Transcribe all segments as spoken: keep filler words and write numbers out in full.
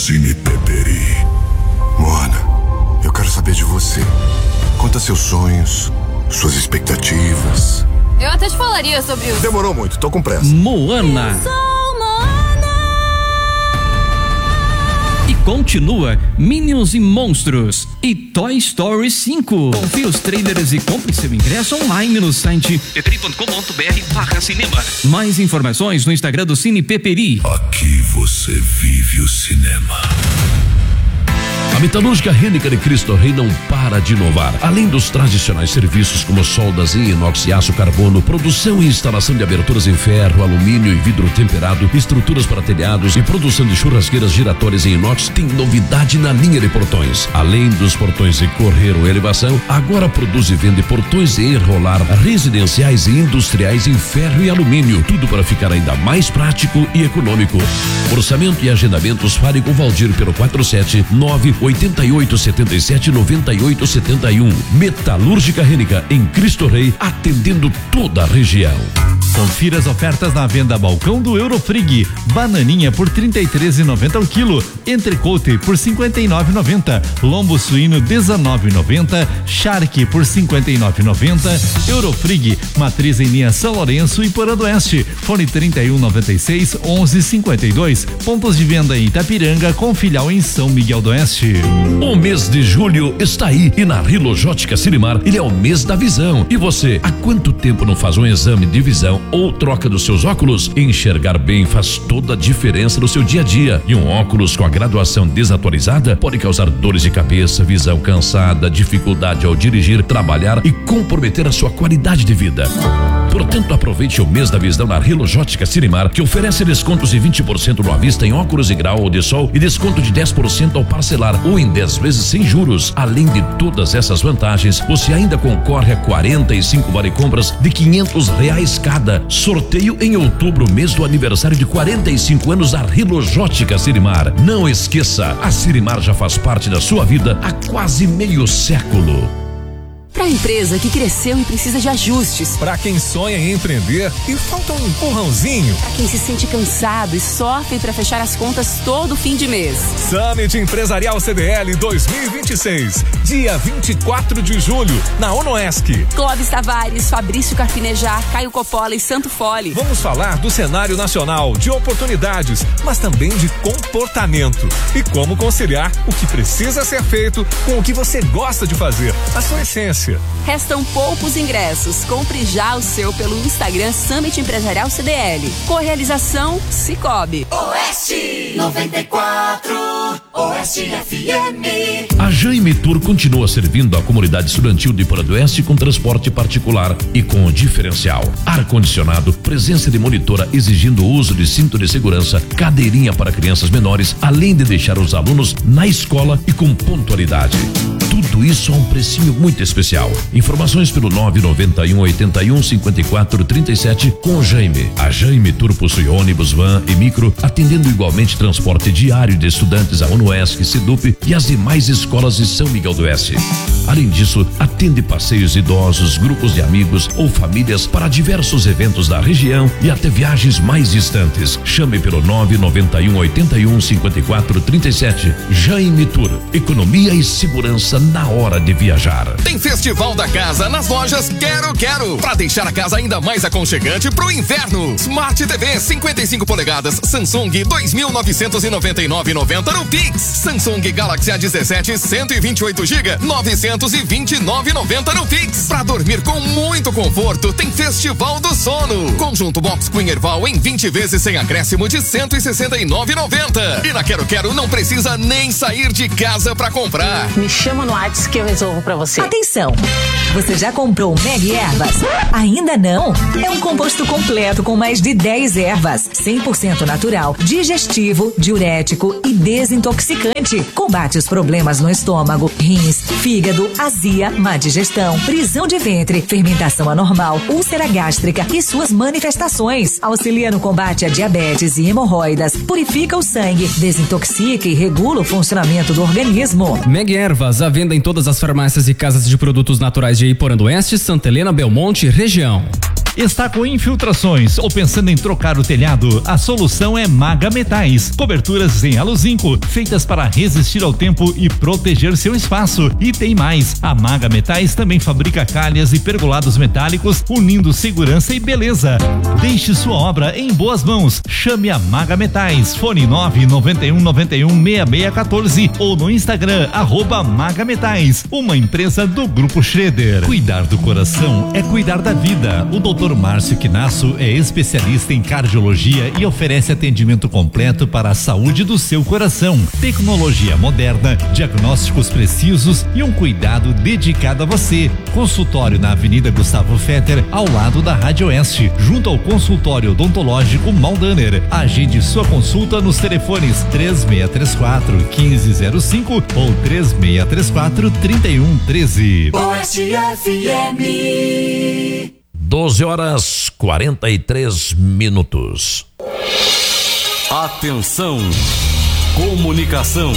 Cine Peperi. Moana, eu quero saber de você. Conta seus sonhos, suas expectativas. Eu até te falaria sobre o... Demorou muito, tô com pressa. Moana. E continua Minions e Monstros e Toy Story cinco. Confira os trailers e compre seu ingresso online no site peperi ponto com ponto br barra cinema. Mais informações no Instagram do Cine Peperi. Aqui você vive o cinema. A Metalúrgica Henniker de Cristo Rei não para de inovar. Além dos tradicionais serviços como soldas em inox e aço carbono, produção e instalação de aberturas em ferro, alumínio e vidro temperado, estruturas para telhados e produção de churrasqueiras giratórias em inox, tem novidade na linha de portões. Além dos portões de correr ou elevação, agora produz e vende portões em enrolar residenciais e industriais em ferro e alumínio. Tudo para ficar ainda mais prático e econômico. Orçamento e agendamentos, fale com Valdir pelo quatro sete nove oito oito sete sete nove oito sete um. Metalúrgica Henniker em Cristo Rei, atendendo toda a região. Confira as ofertas na venda balcão do Eurofrig. Bananinha por trinta e três reais e noventa centavos o quilo. Entrecote por cinquenta e nove reais e noventa centavos. Lombo suíno dezenove reais e noventa centavos. Charque por cinquenta e nove reais e noventa centavos. Eurofrig, matriz em linha São Lourenço e Porã do Oeste. Fone trinta e um noventa e seis onze cinquenta e dois. Pontos de venda em Itapiranga com filial em São Miguel do Oeste. O mês de julho está aí e na Rilogética Cirimar ele é o mês da visão. E você, há quanto tempo não faz um exame de visão ou troca dos seus óculos? Enxergar bem faz toda a diferença no seu dia a dia. E um óculos com a graduação desatualizada pode causar dores de cabeça, visão cansada, dificuldade ao dirigir, trabalhar e comprometer a sua qualidade de vida. Portanto, aproveite o mês da visão na Rilogética Cirimar, que oferece descontos de vinte por cento no à vista em óculos de grau ou de sol e desconto de dez por cento ao parcelar ou em dez vezes sem juros. Além de todas essas vantagens, você ainda concorre a quarenta e cinco vale compras de quinhentos reais cada. Sorteio em outubro, mês do aniversário de quarenta e cinco anos da Rilogética Cirimar. Não esqueça, a Cirimar já faz parte da sua vida há quase meio século. Para a empresa que cresceu e precisa de ajustes. Para quem sonha em empreender e falta um empurrãozinho. Para quem se sente cansado e sofre para fechar as contas todo fim de mês. Summit Empresarial C D L dois mil e vinte e seis, dia vinte e quatro de julho, na Onoesc. Clóvis Tavares, Fabrício Carpinejar, Caio Coppola e Santo Fole. Vamos falar do cenário nacional, de oportunidades, mas também de comportamento. E como conciliar o que precisa ser feito com o que você gosta de fazer, a sua essência. Restam poucos ingressos. Compre já o seu pelo Instagram Summit Empresarial C D L. Correalização Cicobi. Oeste noventa e quatro, Oeste F M. A Jaime Tour continua servindo a comunidade estudantil de Porã do Oeste com transporte particular e com diferencial. Ar-condicionado, presença de monitora exigindo o uso de cinto de segurança, cadeirinha para crianças menores, além de deixar os alunos na escola e com pontualidade. Tudo isso a um precinho muito especial. Informações pelo nove nove um oito um cinco quatro três sete com Jaime. A Jaime Tour possui ônibus, van e micro, atendendo igualmente transporte diário de estudantes a Onoesc, Sedup e as demais escolas de São Miguel do Oeste. Além disso, atende passeios idosos, grupos de amigos ou famílias para diversos eventos da região e até viagens mais distantes. Chame pelo nove nove um oito um cinco quatro três sete. Jaime Tour, economia e segurança na hora de viajar. Tem Festival da Casa nas lojas Quero Quero, para deixar a casa ainda mais aconchegante pro inverno. Smart T V cinquenta e cinco polegadas Samsung dois mil novecentos e noventa e nove reais e noventa centavos no Pix. Samsung Galaxy A dezessete cento e vinte e oito gigas novecentos e vinte e nove reais e noventa centavos no Pix. Para dormir com muito conforto, tem Festival do Sono. Conjunto Box Queen Erval em vinte vezes sem acréscimo de cento e sessenta e nove reais e noventa centavos. E na Quero Quero não precisa nem sair de casa para comprar. Me chama no WhatsApp que eu resolvo para você. Atenção! Você já comprou o Meg Ervas? Ainda não? É um composto completo com mais de dez ervas, cem por cento natural, digestivo, diurético e desintoxicante. Combate os problemas no estômago, rins, fígado, azia, má digestão, prisão de ventre, fermentação anormal, úlcera gástrica e suas manifestações. Auxilia no combate a diabetes e hemorroidas, purifica o sangue, desintoxica e regula o funcionamento do organismo. Meg Ervas, à venda em todas as farmácias e casas de produtos naturais de Iporã do Oeste, Santa Helena, Belmonte e região. Está com infiltrações ou pensando em trocar o telhado? A solução é Maga Metais. Coberturas em aluzinco, feitas para resistir ao tempo e proteger seu espaço. E tem mais, a Maga Metais também fabrica calhas e pergolados metálicos, unindo segurança e beleza. Deixe sua obra em boas mãos. Chame a Maga Metais. Fone nove nove um nove um seis seis um quatro ou no Instagram arroba Maga Metais, uma empresa do Grupo Schroeder. Cuidar do coração é cuidar da vida. O doutor Márcio Quinasso é especialista em cardiologia e oferece atendimento completo para a saúde do seu coração. Tecnologia moderna, diagnósticos precisos e um cuidado dedicado a você. Consultório na Avenida Gustavo Fetter, ao lado da Rádio Oeste, junto ao consultório odontológico Maldaner. Agende sua consulta nos telefones três seis três quatro, um cinco zero cinco ou três seis três quatro, três um um três. Oeste F M. doze horas quarenta e três minutos. Atenção! Comunicação,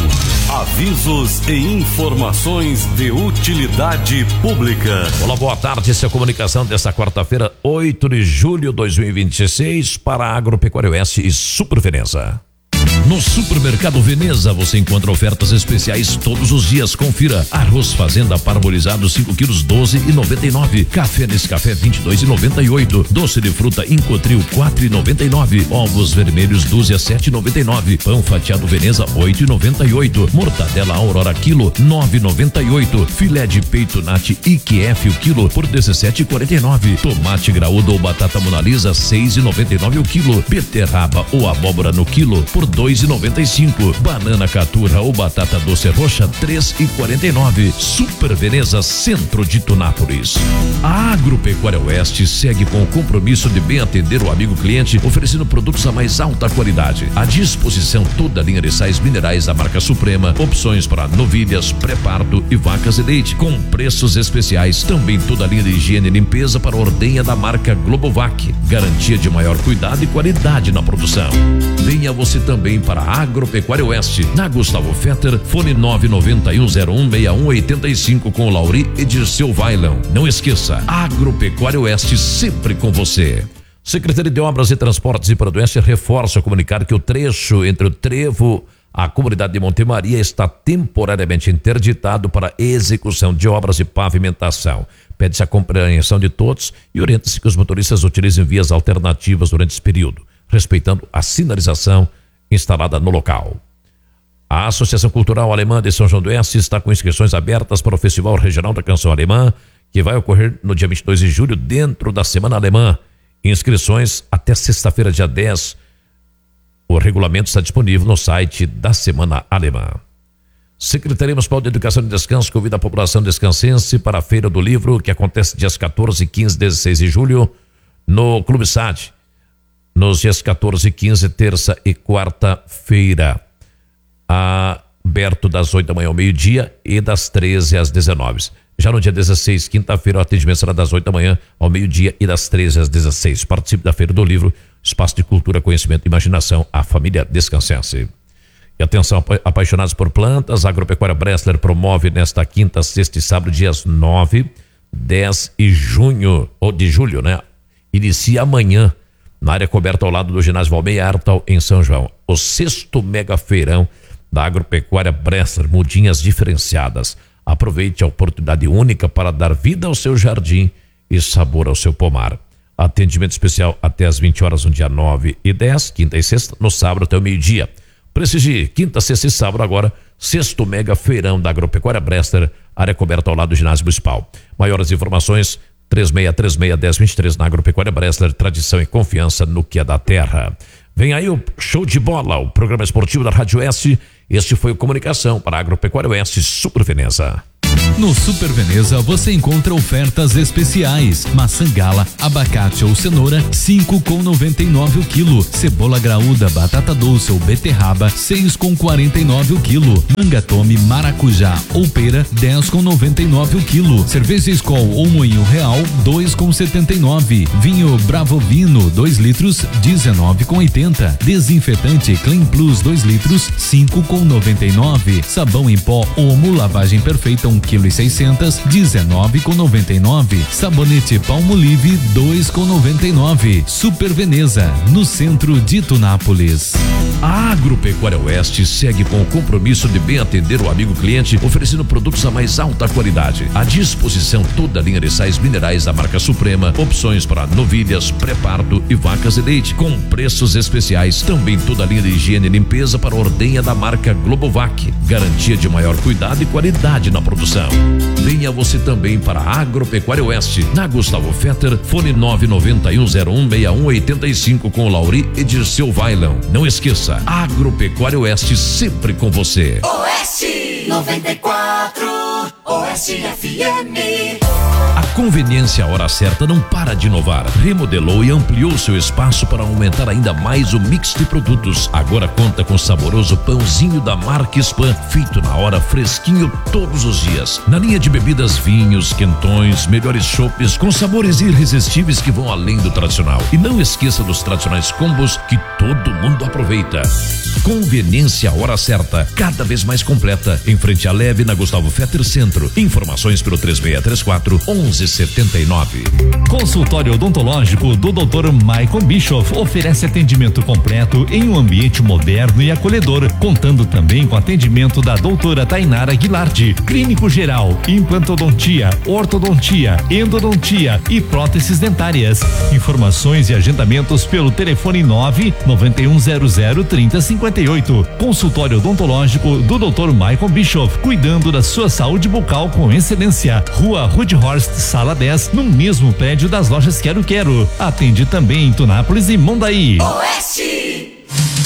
avisos e informações de utilidade pública. Olá, boa tarde, essa é a comunicação desta quarta-feira, oito de julho de dois mil e vinte e seis, para a Agropecuária Oeste e Super Veneza. No Supermercado Veneza você encontra ofertas especiais todos os dias. Confira: arroz Fazenda parbolizado cinco quilos doze e noventa e nove, café Nescafé vinte e dois e noventa e oito, doce de fruta Incotril quatro e noventa e nove, ovos vermelhos dúzia sete e noventa e nove, pão fatiado Veneza oito e noventa e oito, mortadela Aurora quilo nove e noventa e oito, filé de peito Nati I Q F o quilo por dezessete e quarenta e nove, tomate graúdo ou batata Mona Lisa seis e noventa e nove o quilo, beterraba ou abóbora no quilo por dois e noventa e cinco, banana caturra ou batata doce roxa três e quarenta e nove. Super Veneza, centro de Tunápolis. A Agropecuária Oeste segue com o compromisso de bem atender o amigo cliente, oferecendo produtos a mais alta qualidade. À disposição toda a linha de sais minerais da marca Suprema, opções para novilhas, pré-parto e vacas de leite, com preços especiais. Também toda a linha de higiene e limpeza para a ordenha da marca Globovac, garantia de maior cuidado e qualidade na produção. Venha você também para a Agropecuária Oeste, na Gustavo Fetter, fone nove nove um zero um seis um oito cinco com o Lauri e Dirceu Vailão. Não esqueça, Agropecuária Oeste sempre com você. Secretaria de Obras e Transportes de Paradoeste reforça o comunicar que o trecho entre o Trevo a comunidade de Monte Maria está temporariamente interditado para execução de obras de pavimentação. Pede-se a compreensão de todos e orienta-se que os motoristas utilizem vias alternativas durante esse período, respeitando a sinalização instalada no local. A Associação Cultural Alemã de São João do Oeste está com inscrições abertas para o Festival Regional da Canção Alemã, que vai ocorrer no dia vinte e dois de julho, dentro da Semana Alemã. Inscrições até sexta-feira, dia dez. O regulamento está disponível no site da Semana Alemã. Secretaria Municipal de Educação e Descanso convida a população descansense para a Feira do Livro, que acontece dias quatorze, quinze e dezesseis de julho, no Clube S A D. Nos dias quatorze e quinze, terça e quarta-feira, aberto das oito da manhã ao meio-dia e das treze às dezenove. Já no dia dezesseis, quinta-feira, o atendimento será das oito da manhã ao meio-dia e das treze às dezesseis. Participe da Feira do Livro, espaço de cultura, conhecimento e imaginação, a família descansense. E atenção, apaixonados por plantas, a Agropecuária Bressler promove nesta quinta, sexta e sábado, dias nove, dez e junho, ou de julho, né? Inicia amanhã, na área coberta ao lado do ginásio Valmei Artal, em São João, o sexto mega feirão da Agropecuária Bressler, mudinhas diferenciadas. Aproveite a oportunidade única para dar vida ao seu jardim e sabor ao seu pomar. Atendimento especial até às vinte horas no dia nove e dez, quinta e sexta, no sábado até o meio-dia. Prestigie, quinta, sexta e sábado agora, sexto mega feirão da Agropecuária Bressler, área coberta ao lado do ginásio municipal. Maiores informações, três seis três seis, um zero dois três na Agropecuária Bressler, tradição e confiança no que é da terra. Vem aí o Show de Bola, o programa esportivo da Rádio Oeste. Este foi o Comunicação para a Agropecuária Oeste Super Veneza. No Super Veneza você encontra ofertas especiais: maçã gala, abacate ou cenoura cinco com noventa e nove o quilo, cebola graúda, batata doce ou beterraba seis com quarenta e nove o quilo, manga tome, maracujá ou pera dez com noventa e nove o quilo, cerveja Skol ou moinho real dois com setenta e nove, vinho Bravo Vino dois litros dezenove com oitenta, desinfetante Clean Plus dois litros cinco com noventa e nove, sabão em pó Omo lavagem perfeita um quilo e seiscentos, dezenove com noventa e nove. Sabonete Palmolive, dois com noventa e nove. Super Veneza, no centro de Tunápolis. A Agropecuária Oeste segue com o compromisso de bem atender o amigo cliente, oferecendo produtos a mais alta qualidade. À disposição toda a linha de sais minerais da marca Suprema, opções para novilhas, pré-parto e vacas de leite, com preços especiais. Também toda a linha de higiene e limpeza para ordenha da marca Globovac. Garantia de maior cuidado e qualidade na produção. Venha você também para a Agropecuária Oeste, na Gustavo Fetter, fone nove nove um zero um seis um oito cinco com o Lauri e Dirceu Vailão. Não esqueça, Agropecuária Oeste sempre com você. Oeste noventa e quatro, Oeste F M. A Conveniência Hora Certa não para de inovar. Remodelou e ampliou seu espaço para aumentar ainda mais o mix de produtos. Agora conta com saboroso pãozinho da marca Spam, feito na hora, fresquinho todos os dias. Na linha de bebidas, vinhos, quentões, melhores chopes com sabores irresistíveis que vão além do tradicional. E não esqueça dos tradicionais combos que todo mundo aproveita. Conveniência Hora Certa, cada vez mais completa, em frente à Leve, na Gustavo Fetter Centro. Informações pelo três seis três quatro, um um sete nove. Consultório odontológico do doutor Michael Bischoff oferece atendimento completo em um ambiente moderno e acolhedor, contando também com atendimento da doutora Tainara Guilardi, clínico geral, implantodontia, ortodontia, endodontia e próteses dentárias. Informações e agendamentos pelo telefone nove nove um zero zero três zero cinco oito. Consultório odontológico do doutor Michael Bischoff, cuidando da sua saúde bucal com excelência. Rua Rudhorst, sala dez, no mesmo prédio das lojas Quero Quero. Atende também em Tunápolis e Mondaí. Oeste.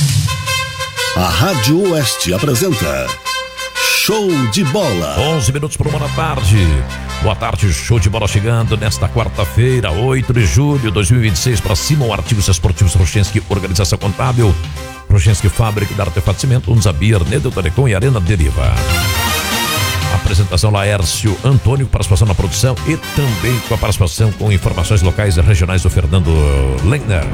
A Rádio Oeste apresenta Show de Bola. onze minutos por uma da tarde. Boa tarde, Show de Bola chegando nesta quarta-feira, oito de julho de dois mil e vinte e seis, para Simon Artigos Esportivos Rochensky, Organização Contábil, Rochensky Fábrica de Artefato Cimento, Unzabir, Nedel Telecom e Arena Deriva. Apresentação Laércio Antônio, participação na produção e também com a participação com informações locais e regionais do Fernando Lengner.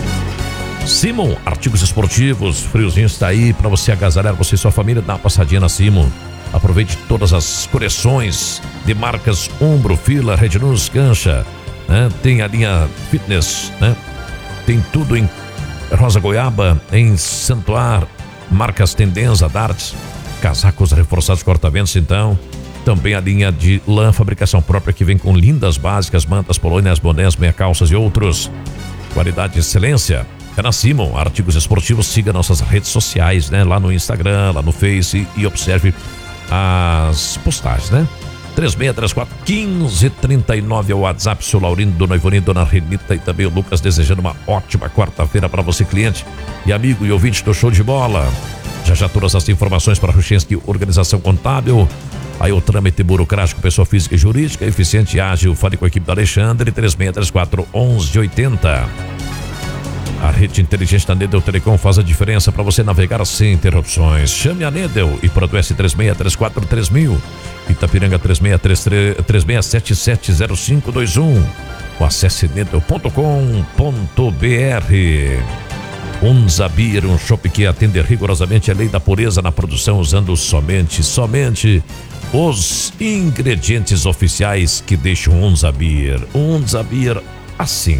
Simon Artigos Esportivos, friozinho está aí para você agasalhar você e sua família. Dá uma passadinha na Simon. Aproveite todas as coleções de marcas Umbro, Fila, Rednus, Cancha, né? Tem a linha Fitness, né? Tem tudo em Rosa Goiaba, em Santuar, marcas Tendenza, Darts, casacos reforçados, corta-ventos, então. Também a linha de lã, fabricação própria, que vem com lindas básicas, mantas, polônias, bonés, meia calças e outros. Qualidade e excelência é na Simon Artigos Esportivos. Siga nossas redes sociais, né? Lá no Instagram, lá no Face, e observe as postagens, né? três seis três quatro, um cinco três nove é o WhatsApp. Seu Laurindo, Dona Ivonine, Dona Renita e também o Lucas, desejando uma ótima quarta-feira para você, cliente e amigo e ouvinte do Show de Bola. Já já todas as informações para Rochensky, Organização Contábil. Aí o trâmite burocrático, pessoa física e jurídica, eficiente e ágil. Fale com a equipe do Alexandre, três seis três quatro, um um oito zero. A rede inteligente da Nedel Telecom faz a diferença para você navegar sem interrupções. Chame a Nedel e produz três seis três quatro três mil. Itapiranga três seis três três, três seis sete sete zero cinco dois um. O acesse nedel ponto com ponto b r. Unzabir, um shopping que atende rigorosamente a lei da pureza na produção, usando somente, somente os ingredientes oficiais que deixam Unzabir. Unzabir assim.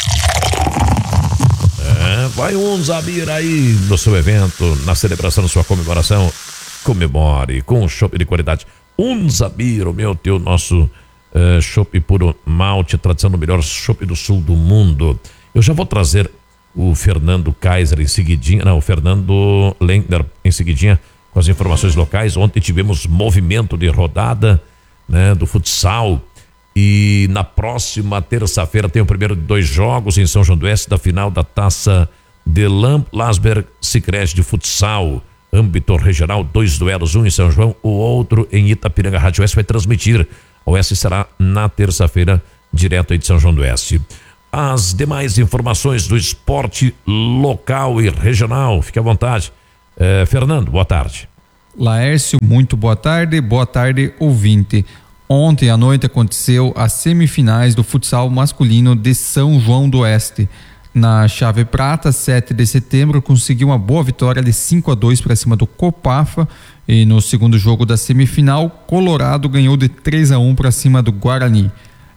É, vai um Unzabir aí no seu evento, na celebração da sua comemoração. Comemore com um chopp de qualidade. Unzabir, o meu, teu, nosso uh, chopp puro malte, tradição do melhor chopp do sul do mundo. Eu já vou trazer o Fernando Kaiser em seguidinha, não, o Fernando Lengner em seguidinha com as informações locais. Ontem tivemos movimento de rodada, né, do futsal. E na próxima terça-feira tem o primeiro de dois jogos em São João do Oeste da final da Taça de Lamp Lasberg Sicredi de futsal, âmbito regional, dois duelos, um em São João, o outro em Itapiranga. A Rádio Oeste vai transmitir. O Oeste será na terça-feira, direto aí de São João do Oeste. As demais informações do esporte local e regional, fique à vontade. É, Fernando, boa tarde. Laércio, muito boa tarde, boa tarde, ouvinte. Ontem à noite aconteceu as semifinais do futsal masculino de São João do Oeste. Na chave prata, sete de setembro conseguiu uma boa vitória de cinco a dois para cima do Copafa, e no segundo jogo da semifinal, Colorado ganhou de três a um para cima do Guarani.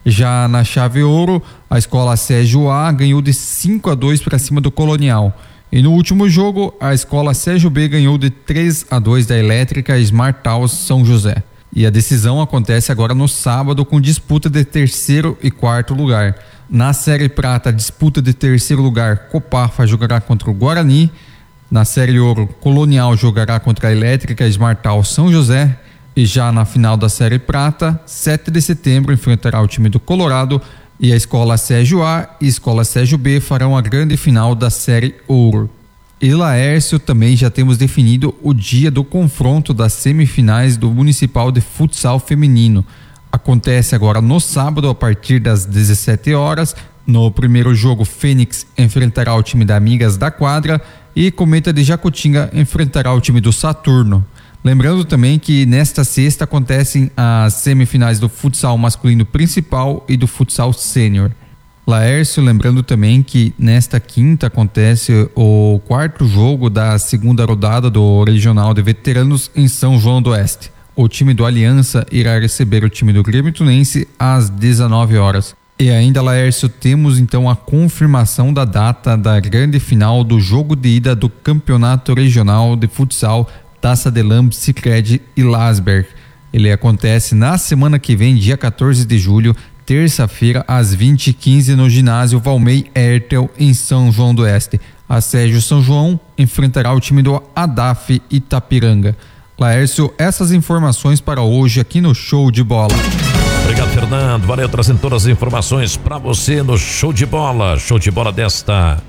Já na chave ouro, a escola Sérgio A ganhou de cinco a dois para cima do Colonial. E no último jogo, a escola Sérgio B ganhou de três a dois da Elétrica Smart House São José. E a decisão acontece agora no sábado com disputa de terceiro e quarto lugar. Na Série Prata, disputa de terceiro lugar, Copafa jogará contra o Guarani. Na Série Ouro, Colonial jogará contra a Elétrica Smartal São José. E já na final da Série Prata, sete de setembro, enfrentará o time do Colorado, e a Escola Sérgio A e Escola Sérgio B farão a grande final da Série Ouro. E Laércio, também já temos definido o dia do confronto das semifinais do Municipal de Futsal Feminino. Acontece agora no sábado, a partir das dezessete horas. No primeiro jogo, Fênix enfrentará o time da Amigas da Quadra e Cometa de Jacutinga enfrentará o time do Saturno. Lembrando também que nesta sexta acontecem as semifinais do futsal masculino principal e do futsal sênior. Laércio, lembrando também que nesta quinta acontece o quarto jogo da segunda rodada do Regional de Veteranos em São João do Oeste. O time do Aliança irá receber o time do Grêmio Tunense às dezenove horas. E ainda, Laércio, temos então a confirmação da data da grande final do jogo de ida do Campeonato Regional de Futsal Taça de Lamb, Sicredi e Lasberg. Ele acontece na semana que vem, dia quatorze de julho, terça-feira, às vinte e quinze, no ginásio Valmei Ertel, em São João do Oeste. A Sérgio São João enfrentará o time do Adaf Itapiranga. Laércio, essas informações para hoje aqui no Show de Bola. Obrigado, Fernando. Valeu, trazendo todas as informações para você no Show de Bola. Show de Bola desta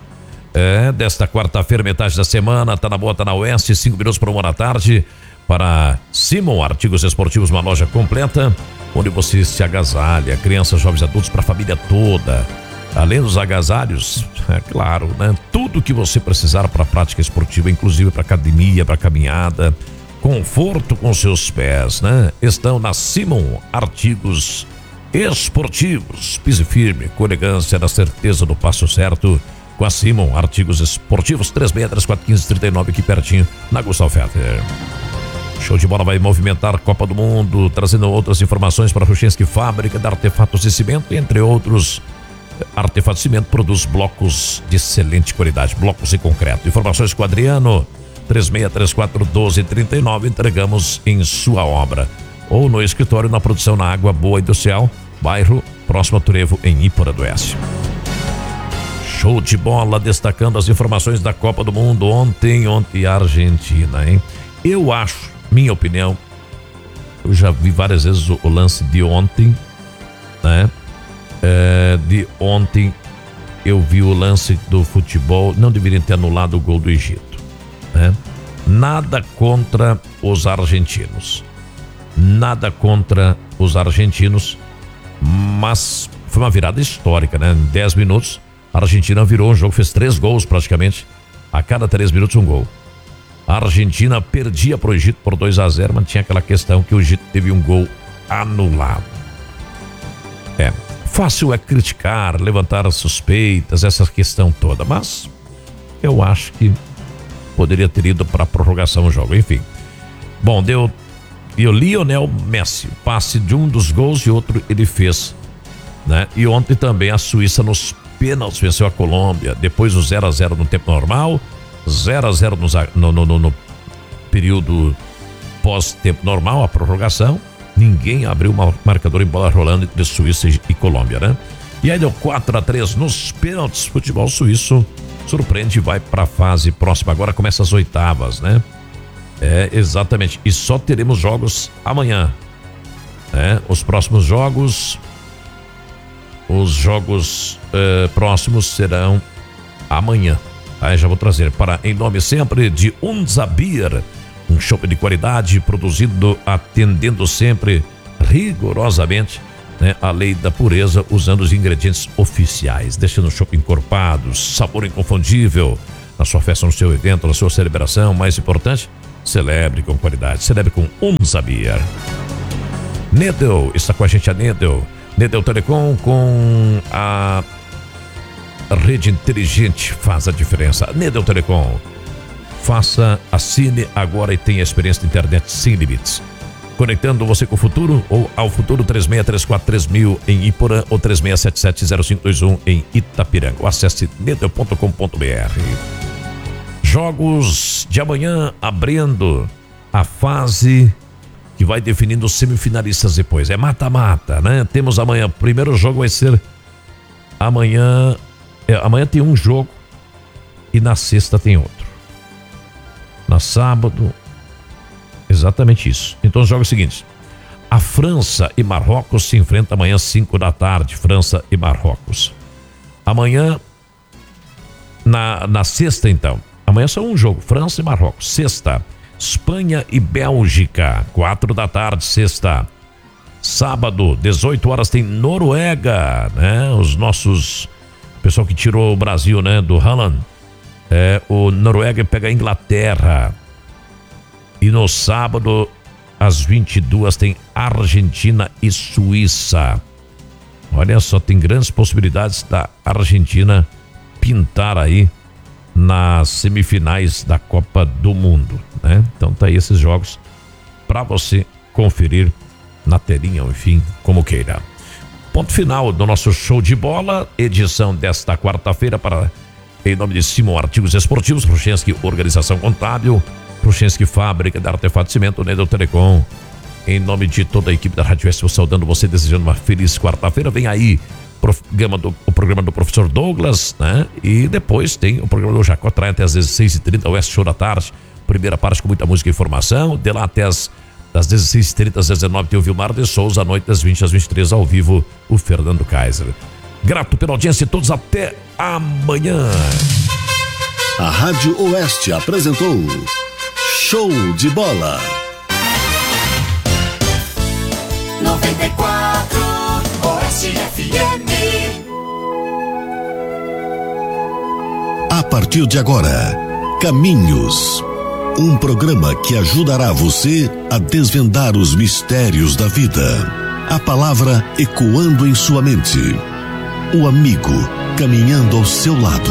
é, desta quarta-feira, metade da semana. Tá na boa, tá na Oeste, cinco minutos para uma da tarde. Para Simon Artigos Esportivos, uma loja completa, onde você se agasalha, crianças, jovens, adultos, para a família toda. Além dos agasalhos, é claro, né? Tudo que você precisar para a prática esportiva, inclusive para academia, para caminhada, conforto com seus pés, né? Estão na Simon Artigos Esportivos. Pise firme, com elegância, na certeza do passo certo, com a Simon Artigos Esportivos. Três seis três quatro um cinco três nove, aqui pertinho, na Gustavo Fetter. Show de Bola vai movimentar a Copa do Mundo, trazendo outras informações para a Ruchenski, fábrica de artefatos de cimento, entre outros. Artefatos de cimento produz blocos de excelente qualidade, blocos de concreto. Informações com o Adriano, três seis três quatro um dois três nove, entregamos em sua obra. Ou no escritório, na produção na Água Boa Industrial, bairro próximo a Trevo, em Iporã do Oeste. Show de Bola, destacando as informações da Copa do Mundo ontem, ontem a Argentina, hein? Eu acho, minha opinião, eu já vi várias vezes o, o lance de ontem, né? É, de ontem eu vi o lance do futebol, não deveriam ter anulado o gol do Egito, né? Nada contra os argentinos, nada contra os argentinos, mas foi uma virada histórica, né? Em dez minutos, a Argentina virou um jogo, fez três gols praticamente, a cada três minutos um gol. A Argentina perdia para o Egito por dois a zero, mas tinha aquela questão que o Egito teve um gol anulado. É, fácil é criticar, levantar suspeitas, essa questão toda, mas eu acho que poderia ter ido para a prorrogação o jogo, enfim. Bom, deu e o Lionel Messi, passe de um dos gols e outro ele fez, né? E ontem também a Suíça nos pênaltis venceu a Colômbia, depois o zero a zero no tempo normal, zero a zero no, no, no, no período pós-tempo normal, a prorrogação. Ninguém abriu o marcador em bola rolando entre Suíça e Colômbia, né? E aí deu quatro a três nos pênaltis. Futebol suíço surpreende e vai para a fase próxima. Agora começa as oitavas, né? É, exatamente. E só teremos jogos amanhã, né? Os próximos jogos, os jogos eh, próximos serão amanhã. Aí já vou trazer para, em nome sempre de Unzabir, um chopp de qualidade produzido atendendo sempre rigorosamente, né, a lei da pureza, usando os ingredientes oficiais, deixando o chopp encorpado, sabor inconfundível na sua festa, no seu evento, na sua celebração. Mais importante, celebre com qualidade, celebre com Unzabir. Nedel, está com a gente a Nedel, Nedel Telecom, com a rede inteligente faz a diferença. Nedel Telecom. Faça, assine agora e tenha experiência de internet sem limites. Conectando você com o futuro ou ao futuro três seis três quatro três mil em Iporã ou três seis sete sete zero cinco dois um em Itapiranga. Acesse nedel ponto com ponto br. Jogos de amanhã abrindo a fase que vai definindo os semifinalistas depois. É mata-mata, né? Temos amanhã, o primeiro jogo vai ser amanhã, é, amanhã tem um jogo e na sexta tem outro. Na sábado, exatamente isso. Então os jogos seguintes. A França e Marrocos se enfrentam amanhã às cinco da tarde. França e Marrocos. Amanhã, na, na sexta então. Amanhã só um jogo, França e Marrocos. Sexta, Espanha e Bélgica, quatro da tarde, sexta. Sábado, dezoito horas, tem Noruega, né? Os nossos, o pessoal que tirou o Brasil, né? Do Haaland. É, o Noruega pega a Inglaterra. E no sábado, às vinte e duas, tem Argentina e Suíça. Olha só, tem grandes possibilidades da Argentina pintar aí nas semifinais da Copa do Mundo, né? Então tá aí esses jogos para você conferir na telinha, enfim, como queira. Ponto final do nosso show de bola, edição desta quarta-feira para, em nome de Simon Artigos Esportivos, Pruchensky Organização Contábil, Pruchensky Fábrica de Artefato de Cimento, Nedel Telecom. Em nome de toda a equipe da Rádio Oeste, saudando você, desejando uma feliz quarta-feira. Vem aí Programa do, o programa do professor Douglas, né? E depois tem o programa do Jacó Traem até às dezesseis e trinta, Oeste Show da Tarde. Primeira parte com muita música e informação. De lá até as das dezesseis e trinta às dezenove tem o Vilmar de Souza. À noite das vinte às vinte e três ao vivo o Fernando Kaiser. Grato pela audiência de todos. Até amanhã. A Rádio Oeste apresentou Show de Bola. noventa e quatro Oeste F M. A partir de agora, Caminhos. Um programa que ajudará você a desvendar os mistérios da vida. A palavra ecoando em sua mente. O amigo caminhando ao seu lado.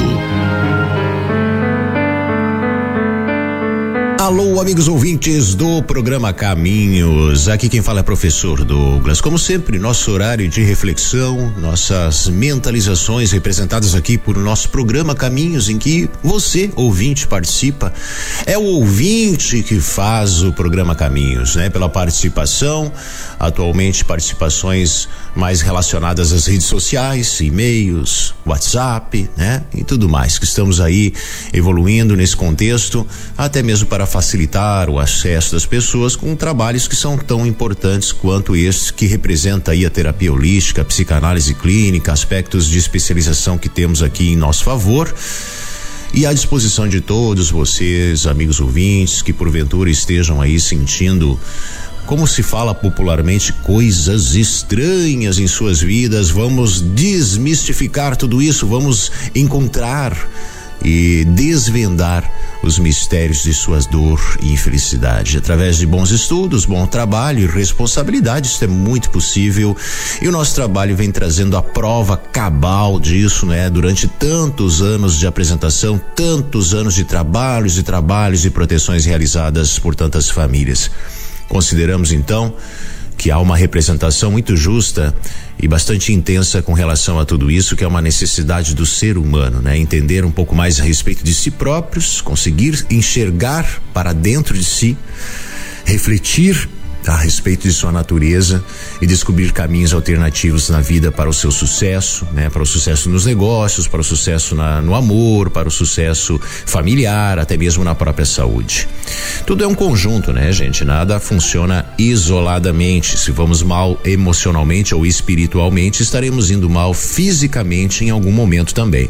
Alô, amigos ouvintes do programa Caminhos. Aqui quem fala é professor Douglas. Como sempre, nosso horário de reflexão, nossas mentalizações representadas aqui por nosso programa Caminhos, em que você, ouvinte, participa. É o ouvinte que faz o programa Caminhos, né? Pela participação, atualmente participações mais relacionadas às redes sociais, e-mails, WhatsApp, né? E tudo mais, que estamos aí evoluindo nesse contexto, até mesmo para facilitar o acesso das pessoas com trabalhos que são tão importantes quanto este, que representa aí a terapia holística, a psicanálise clínica, aspectos de especialização que temos aqui em nosso favor. E à disposição de todos vocês, amigos ouvintes, que porventura estejam aí sentindo, como se fala popularmente, coisas estranhas em suas vidas. Vamos desmistificar tudo isso, vamos encontrar e desvendar os mistérios de suas dor e infelicidade. Através de bons estudos, bom trabalho e responsabilidade, isso é muito possível. E o nosso trabalho vem trazendo a prova cabal disso, né? Durante tantos anos de apresentação, tantos anos de trabalhos e trabalhos e proteções realizadas por tantas famílias. Consideramos então que há uma representação muito justa e bastante intensa com relação a tudo isso, que é uma necessidade do ser humano, né? Entender um pouco mais a respeito de si próprios, conseguir enxergar para dentro de si, refletir a respeito de sua natureza e descobrir caminhos alternativos na vida para o seu sucesso, né? Para o sucesso nos negócios, para o sucesso na, no amor, para o sucesso familiar, até mesmo na própria saúde. Tudo é um conjunto, né, gente? Nada funciona isoladamente. Se vamos mal emocionalmente ou espiritualmente, estaremos indo mal fisicamente em algum momento também.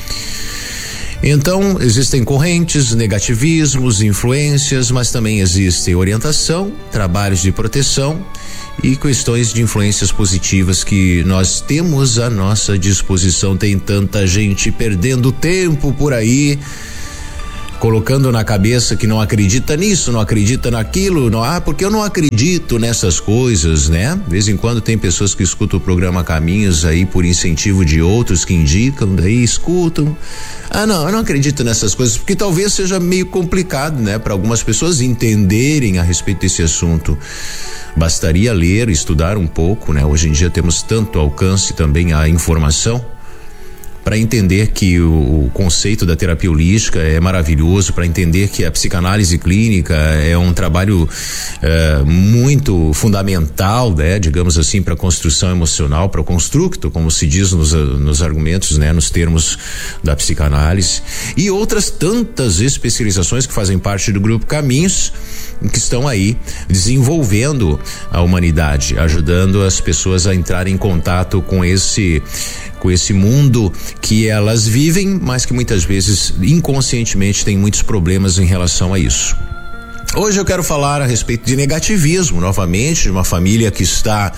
Então, existem correntes, negativismos, influências, mas também existe orientação, trabalhos de proteção e questões de influências positivas que nós temos à nossa disposição. Tem tanta gente perdendo tempo por aí, colocando na cabeça que não acredita nisso, não acredita naquilo, não, ah, porque eu não acredito nessas coisas, né? De vez em quando tem pessoas que escutam o programa Caminhos aí por incentivo de outros que indicam, daí escutam. Ah, não, eu não acredito nessas coisas, porque talvez seja meio complicado, né? Para algumas pessoas entenderem a respeito desse assunto. Bastaria ler, estudar um pouco, né? Hoje em dia temos tanto alcance também à informação, para entender que o, o conceito da terapia holística é maravilhoso, para entender que a psicanálise clínica é um trabalho é, muito fundamental, né, digamos assim, para a construção emocional, para o constructo, como se diz nos, nos argumentos, né, nos termos da psicanálise, e outras tantas especializações que fazem parte do Grupo Caminhos, que estão aí desenvolvendo a humanidade, ajudando as pessoas a entrarem em contato com esse com esse mundo que elas vivem, mas que muitas vezes inconscientemente tem muitos problemas em relação a isso. Hoje eu quero falar a respeito de negativismo, novamente, de uma família que está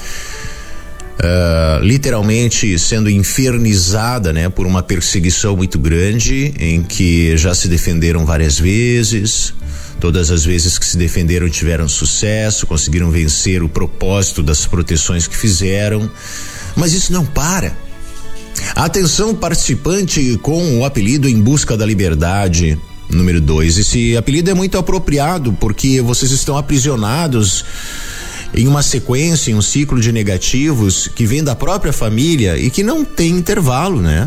Uh, literalmente sendo infernizada, né, por uma perseguição muito grande, em que já se defenderam várias vezes. Todas as vezes que se defenderam tiveram sucesso, conseguiram vencer o propósito das proteções que fizeram, mas isso não para. Atenção, participante com o apelido Em Busca da Liberdade número dois. Esse apelido é muito apropriado porque vocês estão aprisionados em uma sequência, em um ciclo de negativos que vem da própria família e que não tem intervalo, né?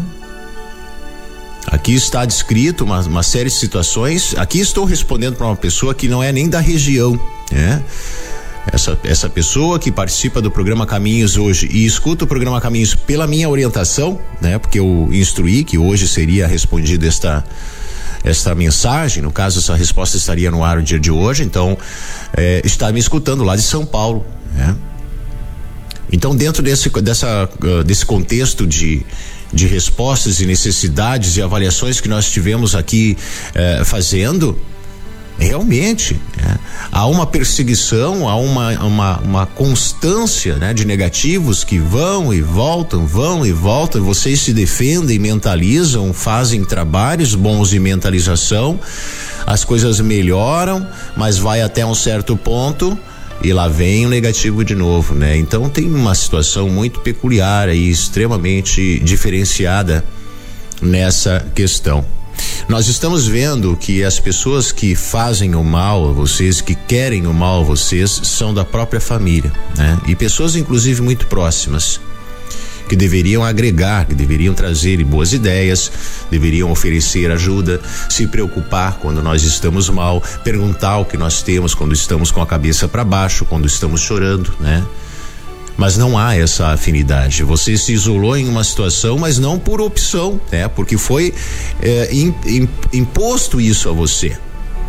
Aqui está descrito uma, uma série de situações. Aqui estou respondendo para uma pessoa que não é nem da região, né? Essa, essa pessoa que participa do programa Caminhos hoje e escuta o programa Caminhos pela minha orientação, né? Porque eu instruí que hoje seria respondida esta esta mensagem, no caso essa resposta estaria no ar no dia de hoje, então é, está me escutando lá de São Paulo, né? Então dentro desse, dessa, uh, desse contexto de de respostas e necessidades e avaliações que nós tivemos aqui uh, fazendo, realmente, né, há uma perseguição, há uma, uma, uma constância, né, de negativos que vão e voltam, vão e voltam. Vocês se defendem, mentalizam, fazem trabalhos bons de mentalização, as coisas melhoram, mas vai até um certo ponto e lá vem o negativo de novo, né? Então tem uma situação muito peculiar e extremamente diferenciada nessa questão. Nós estamos vendo que as pessoas que fazem o mal a vocês, que querem o mal a vocês, são da própria família, né? E pessoas inclusive muito próximas, que deveriam agregar, que deveriam trazer boas ideias, deveriam oferecer ajuda, se preocupar quando nós estamos mal, perguntar o que nós temos quando estamos com a cabeça para baixo, quando estamos chorando, né? Mas não há essa afinidade. Você se isolou em uma situação, mas não por opção, né? Porque foi é, in, in, imposto isso a você.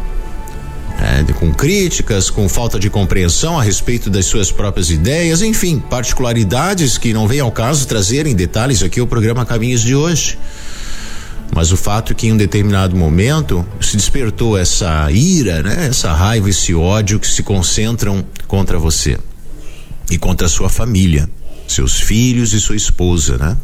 É, com críticas, com falta de compreensão a respeito das suas próprias ideias, enfim, particularidades que não vem ao caso trazer em detalhes aqui o programa Caminhos de hoje. Mas o fato é que em um determinado momento se despertou essa ira, né? Essa raiva, esse ódio que se concentram contra você e contra a sua família, seus filhos e sua esposa, né?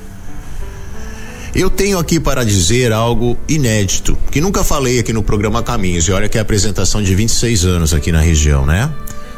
Eu tenho aqui para dizer algo inédito, que nunca falei aqui no programa Caminhos, e olha que é a apresentação de vinte e seis anos aqui na região, né?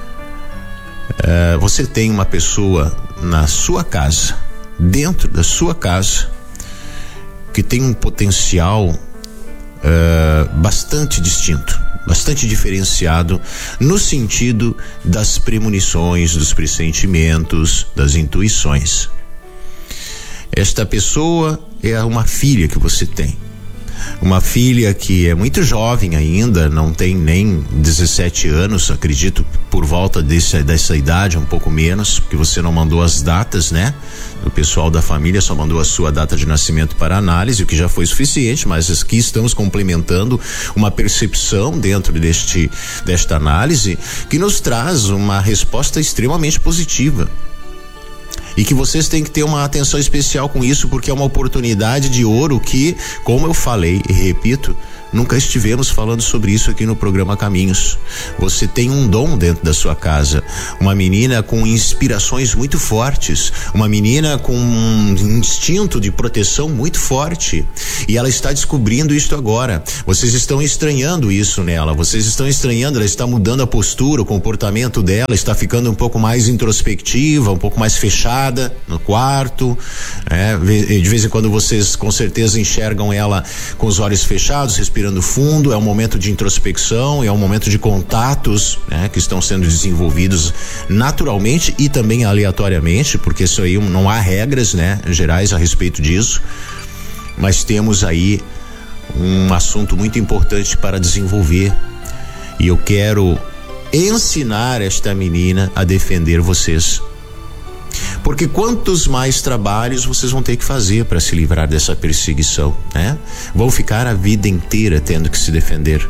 É, você tem uma pessoa na sua casa, dentro da sua casa, que tem um potencial é, bastante distinto, bastante diferenciado no sentido das premonições, dos pressentimentos, das intuições. Esta pessoa é uma filha que você tem, uma filha que é muito jovem ainda, não tem nem dezessete anos, acredito por volta desse, dessa idade, um pouco menos, porque você não mandou as datas, né? O pessoal da família só mandou a sua data de nascimento para análise, o que já foi suficiente, mas aqui estamos complementando uma percepção dentro deste, desta análise que nos traz uma resposta extremamente positiva. E que vocês têm que ter uma atenção especial com isso, porque é uma oportunidade de ouro que, como eu falei e repito, Nunca estivemos falando sobre isso aqui no programa Caminhos. Você tem um dom dentro da sua casa, uma menina com inspirações muito fortes, uma menina com um instinto de proteção muito forte, e ela está descobrindo isto agora. Vocês estão estranhando isso nela, vocês estão estranhando, ela está mudando a postura, o comportamento dela, está ficando um pouco mais introspectiva, um pouco mais fechada no quarto, é, de vez em quando vocês com certeza enxergam ela com os olhos fechados, respirando fundo. É um momento de introspecção, é um momento de contatos, né, que estão sendo desenvolvidos naturalmente e também aleatoriamente, porque isso aí não há regras, né, gerais a respeito disso, mas temos aí um assunto muito importante para desenvolver, e eu quero ensinar esta menina a defender vocês. Porque quantos mais trabalhos vocês vão ter que fazer para se livrar dessa perseguição, né? Vão ficar a vida inteira tendo que se defender.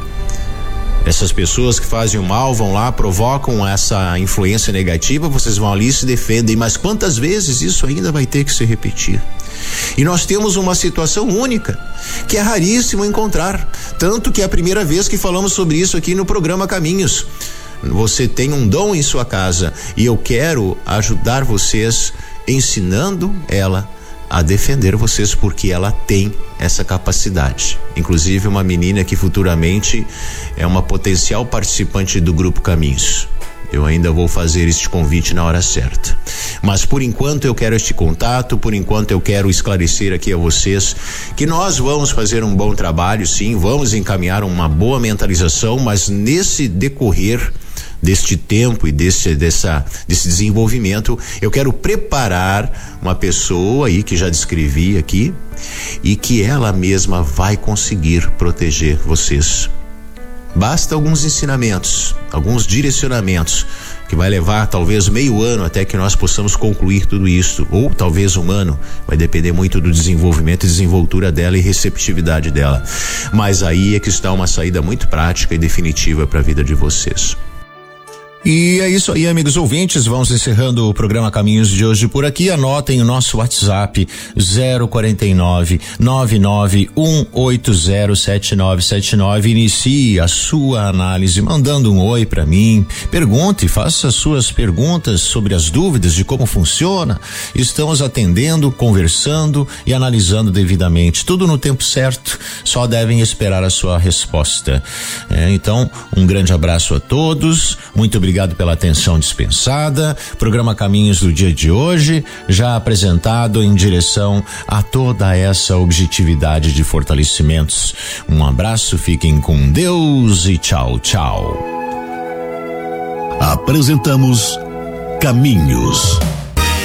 Essas pessoas que fazem o mal vão lá, provocam essa influência negativa, vocês vão ali e se defendem, mas quantas vezes isso ainda vai ter que se repetir? E nós temos uma situação única, que é raríssimo encontrar, tanto que é a primeira vez que falamos sobre isso aqui no programa Caminhos. Você tem um dom em sua casa e eu quero ajudar vocês ensinando ela a defender vocês, porque ela tem essa capacidade. Inclusive uma menina que futuramente é uma potencial participante do Grupo Caminhos. Eu ainda vou fazer este convite na hora certa. Mas por enquanto eu quero este contato, por enquanto eu quero esclarecer aqui a vocês que nós vamos fazer um bom trabalho, sim, vamos encaminhar uma boa mentalização, mas nesse decorrer deste tempo e desse, dessa, desse desenvolvimento, eu quero preparar uma pessoa aí que já descrevi aqui e que ela mesma vai conseguir proteger vocês. Basta alguns ensinamentos, alguns direcionamentos, que vai levar talvez meio ano até que nós possamos concluir tudo isso, ou talvez um ano, vai depender muito do desenvolvimento e desenvoltura dela e receptividade dela. Mas aí é que está uma saída muito prática e definitiva para a vida de vocês. E é isso aí, amigos ouvintes, vamos encerrando o programa Caminhos de hoje por aqui. Anotem o nosso WhatsApp zero quarenta e nove, nove nove um oito zero sete nove sete nove. Inicie a sua análise mandando um oi para mim, pergunte, faça suas perguntas sobre as dúvidas de como funciona. Estamos atendendo, conversando e analisando devidamente, tudo no tempo certo, só devem esperar a sua resposta. É, então, um grande abraço a todos, muito obrigado Obrigado pela atenção dispensada. Programa Caminhos do dia de hoje, já apresentado em direção a toda essa objetividade de fortalecimentos. Um abraço, fiquem com Deus e tchau, tchau. Apresentamos Caminhos.